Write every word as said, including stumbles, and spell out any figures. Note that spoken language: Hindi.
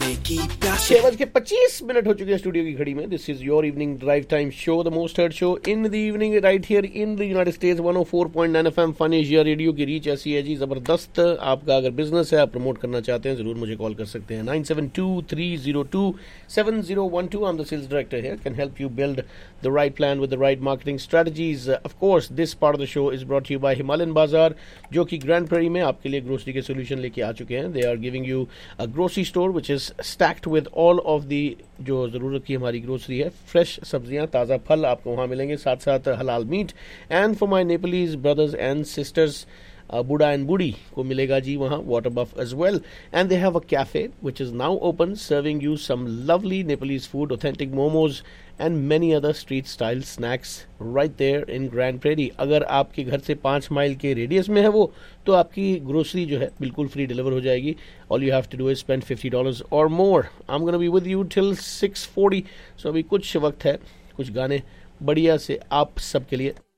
छह बज के पच्चीस मिनट हो चुके हैं स्टूडियो की घड़ी में. This is your evening drive time show, the most heard show in the evening right here in the United states. One O four point nine FM fun Asia radio की रीच ऐसी है जी जबरदस्त. आपका अगर बिजनेस है, आप प्रमोट करना चाहते हैं, जरूर मुझे कॉल कर सकते हैं. Nine seven to three zero to seven zero one two. I am the sales director here, can help you build the right plan with the right marketing strategies. Of course this part of the show is brought you bye Himalayan बाजार, जो कि ग्रैंड प्रेरी में आपके लिए ग्रोसरी के सोल्यूशन लेके आ चुके हैं. They are giving you a grocery store which is stacked with all of the जो ज़रूरत की हमारी ग्रोसरी है. फ्रेश सब्जियां, ताज़ा फल आपको वहाँ मिलेंगे, साथ साथ हलाल meet. And for my Nepalese brothers and sisters, बूढ़ा एंड बूढ़ी को मिलेगा जी वहाँ water buff as well. And they have a cafe which is now open serving you some lovely Nepalese food, authentic momos and many other street style snacks right there in grand prairie. अगर आपके घर से पाँच माइल के रेडियस में है वो, तो आपकी ग्रोसरी जो है बिल्कुल फ्री डिलीवर हो जाएगी. All you have to do is spend fifty dollars और मोर. I am gonna be with you till six forty. सो अभी कुछ वक्त है, कुछ गाने बढ़िया से आप सबके लिए.